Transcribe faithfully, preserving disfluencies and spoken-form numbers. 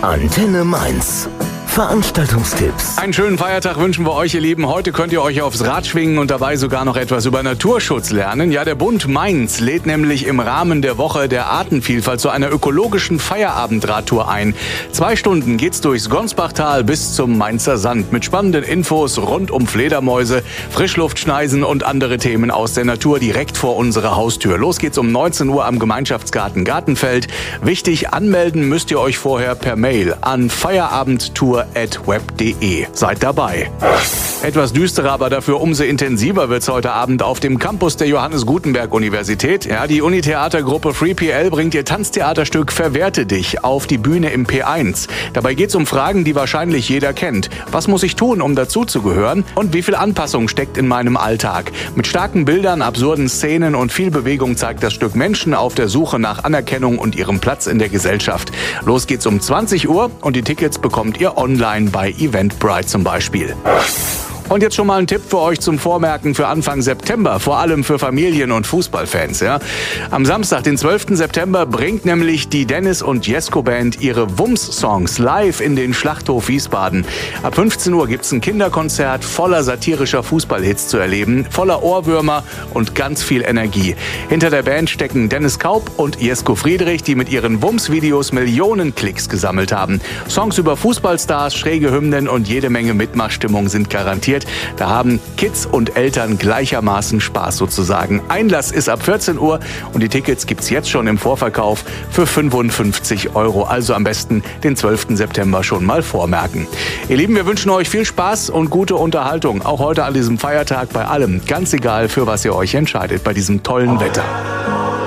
Antenne Mainz. Veranstaltungstipps. Einen schönen Feiertag wünschen wir euch, ihr Lieben. Heute könnt ihr euch aufs Rad schwingen und dabei sogar noch etwas über Naturschutz lernen. Ja, der Bund Mainz lädt nämlich im Rahmen der Woche der Artenvielfalt zu einer ökologischen Feierabendradtour ein. Zwei Stunden geht's durchs Gonsbachtal bis zum Mainzer Sand mit spannenden Infos rund um Fledermäuse, Frischluftschneisen und andere Themen aus der Natur direkt vor unserer Haustür. Los geht's um neunzehn Uhr am Gemeinschaftsgarten Gartenfeld. Wichtig, anmelden müsst ihr euch vorher per Mail an feierabendtour at web punkt de. Seid dabei. Etwas düsterer, aber dafür umso intensiver wird's heute Abend auf dem Campus der Johannes Gutenberg Universität. Ja, die Uni-Theatergruppe Free P L bringt ihr Tanztheaterstück Verwerte dich auf die Bühne im P eins. Dabei geht's um Fragen, die wahrscheinlich jeder kennt. Was muss ich tun, um dazuzugehören? Und wie viel Anpassung steckt in meinem Alltag? Mit starken Bildern, absurden Szenen und viel Bewegung zeigt das Stück Menschen auf der Suche nach Anerkennung und ihrem Platz in der Gesellschaft. Los geht's um zwanzig Uhr und die Tickets bekommt ihr online bei Eventbrite zum Beispiel. Und jetzt schon mal ein Tipp für euch zum Vormerken für Anfang September, vor allem für Familien- und Fußballfans. Ja. Am Samstag, den zwölften September, bringt nämlich die Dennis und Jesko Band ihre Wumms-Songs live in den Schlachthof Wiesbaden. Ab fünfzehn Uhr gibt's ein Kinderkonzert voller satirischer Fußballhits zu erleben, voller Ohrwürmer und ganz viel Energie. Hinter der Band stecken Dennis Kaup und Jesko Friedrich, die mit ihren Wumms-Videos Millionen Klicks gesammelt haben. Songs über Fußballstars, schräge Hymnen und jede Menge Mitmachstimmung sind garantiert. Da haben Kids und Eltern gleichermaßen Spaß sozusagen. Einlass ist ab vierzehn Uhr und die Tickets gibt's jetzt schon im Vorverkauf für fünfundfünfzig Euro. Also am besten den zwölften September schon mal vormerken. Ihr Lieben, wir wünschen euch viel Spaß und gute Unterhaltung. Auch heute an diesem Feiertag bei allem. Ganz egal, für was ihr euch entscheidet bei diesem tollen Wetter.